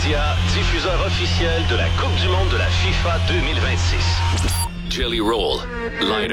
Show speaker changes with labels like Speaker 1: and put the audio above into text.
Speaker 1: Média, diffuseur officiel de la Coupe du monde de la FIFA 2026. Jelly Roll, lighter.